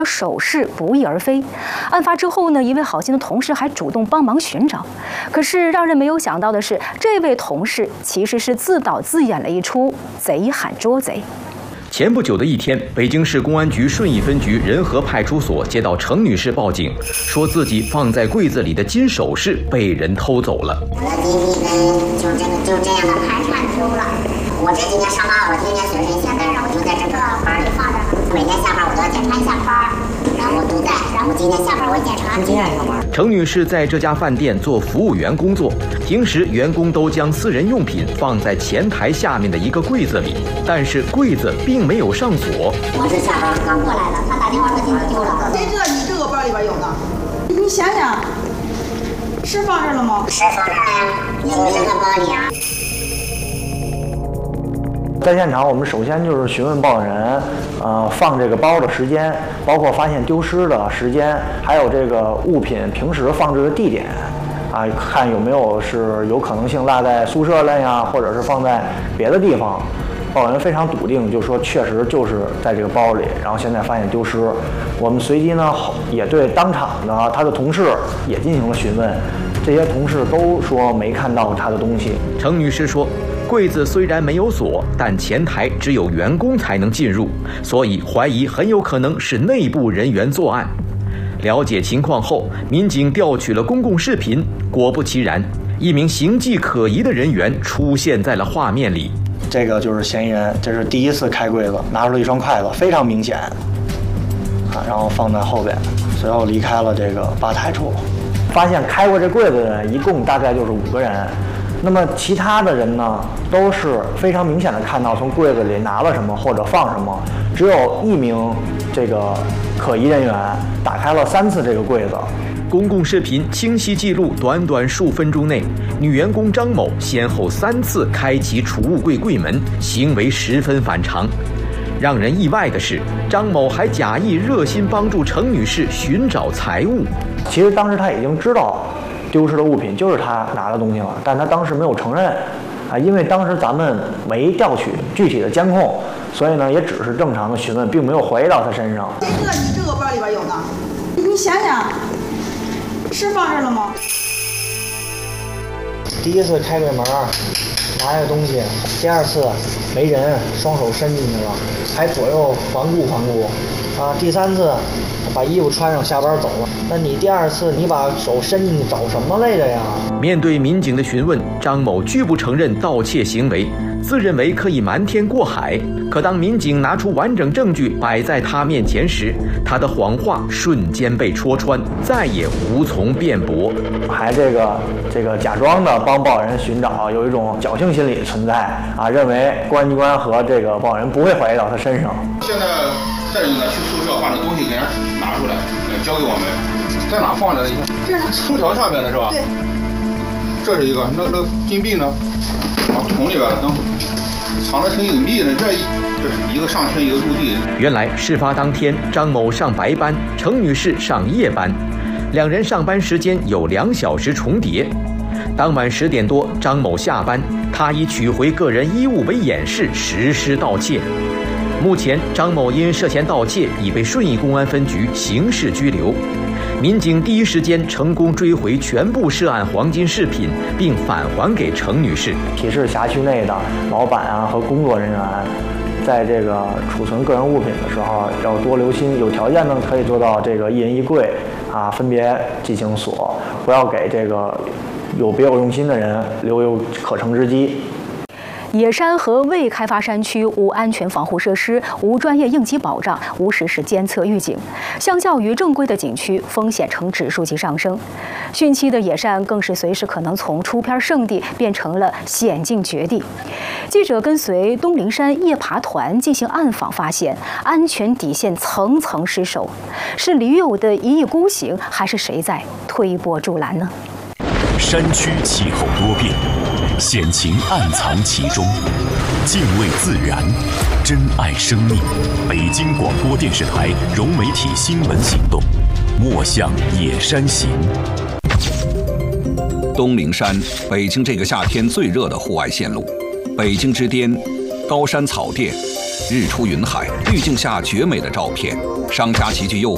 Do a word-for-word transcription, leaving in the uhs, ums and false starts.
首饰不翼而飞。案发之后呢，一位好心的同事还主动帮忙寻找。可是让人没有想到的是，这位同事其实是自导自演了一出贼喊捉贼。 前不久的一天，北京市公安局顺义分局仁和派出所接到程女士报警，说自己放在柜子里的金首饰被人偷走了。 我的金币跟就这个就这样的盘串丢了。我这几年上班，我天天随身携带着，我就在这个包里放着。每天下班我都要检查一下包，然后都在。然后今天下班我检查今天一个包。 程女士在这家饭店做服务员工作，平时员工都将私人用品放在前台下面的一个柜子里，但是柜子并没有上锁。 我是下班刚过来的，他打电话说金币丢了。 谁知道你这个包里边有呢？你想想，是放这儿了吗？ 是放这儿了呀，你这个包里啊。 在现场，我们首先就是询问报案人，呃，放这个包的时间，包括发现丢失的时间，还有这个物品平时放置的地点，啊，看有没有是有可能性落在宿舍内呀，或者是放在别的地方。报案人非常笃定，就说确实就是在这个包里，然后现在发现丢失。我们随即呢也对当场的他的同事也进行了询问，这些同事都说没看到他的东西。 程女士说。 柜子虽然没有锁，但前台只有员工才能进入，所以怀疑很有可能是内部人员作案。了解情况后，民警调取了公共视频，果不其然，一名形迹可疑的人员出现在了画面里。 这个就是嫌疑人，这是第一次开柜子，拿出了一双筷子，非常明显，啊，然后放在后边，随后离开了这个吧台处。发现开过这柜子的人一共大概就是五个人。 那么其他的人呢，都是非常明显的看到从柜子里拿了什么或者放什么，只有一名这个可疑人员打开了三次这个柜子。 公共视频清晰记录，短短数分钟内，女员工张某先后三次开启储物柜柜门，行为十分反常。让人意外的是，张某还假意热心帮助程女士寻找财物。 其实当时他已经知道。 丢失的物品就是他拿的东西了，但他当时没有承认，啊，因为当时咱们没调取具体的监控，所以呢也只是正常的询问，并没有怀疑到他身上。 谁知道你这个包里边有呢？你想想，是放这儿了吗？ 第一次开柜门，拿这个东西；第二次没人，双手伸进去了，还左右环顾环顾，啊，第三次。 把衣服穿上，下班走了。那你第二次你把手伸进去找什么来着呀？ 面对民警的询问，张某拒不承认盗窃行为，自认为可以瞒天过海。可当民警拿出完整证据摆在他面前时，他的谎话瞬间被戳穿，再也无从辩驳。 还这个这个假装的帮报案人寻找，有一种侥幸心理存在啊，认为公安机关和这个报案人不会怀疑到他身上。 现在。 带着你去宿舍，把那东西给人拿出来，交给我们，在哪放着呢？你看， 这是空调下面的是吧？ 对。 这是一个，那那金币呢？啊，桶里边能藏得挺隐蔽的，这这是一个上天一个入地。 原来事发当天，张某上白班，程女士上夜班，两人上班时间有两小时重叠。当晚十点多，张某下班，他以取回个人衣物为掩饰，实施盗窃。 目前，张某因涉嫌盗窃已被顺义公安分局刑事拘留。民警第一时间成功追回全部涉案黄金饰品，并返还给程女士。 提示辖区内的老板啊和工作人员，在这个储存个人物品的时候要多留心，有条件呢可以做到这个一人一柜啊，分别进行锁，不要给这个有别有用心的人留有可乘之机。 野山和未开发山区无安全防护设施，无专业应急保障，无实时监测预警。相较于正规的景区，风险呈指数级上升。汛期的野山更是随时可能从出片圣地变成了险境绝地。记者跟随东陵山夜爬团进行暗访，发现安全底线层层失守。是驴友的一意孤行，还是谁在推波助澜呢？ 山区气候多变。 险情暗藏其中，敬畏自然，珍爱生命。北京广播电视台融媒体新闻行动，莫向野山行。 东陵山，北京这个夏天最热的户外线路。北京之巅，高山草甸，日出云海，滤镜下绝美的照片，商家极具诱惑。